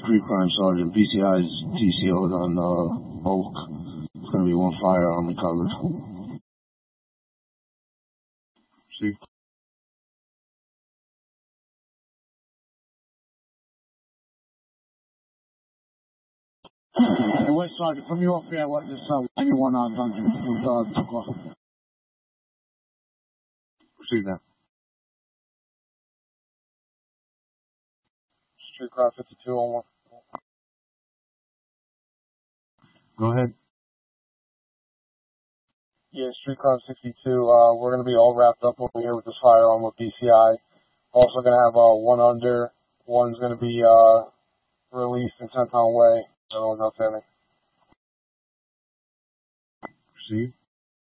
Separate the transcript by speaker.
Speaker 1: Street Crime Sergeant. BCI's TCO'd on Oak. It's going to be one firearm recovered. See? Hey, wait, Sergeant, put me off here. What this 91 on dungeon with took off. Proceed now.
Speaker 2: Street Crime 52 on 1.
Speaker 1: Go ahead.
Speaker 2: Yeah, Street Crime 62. We're going to be all wrapped up over here with this firearm with BCI. Also going to have one under. One's going to be released in 10-pound way. So, no, Tammy.
Speaker 1: Proceed.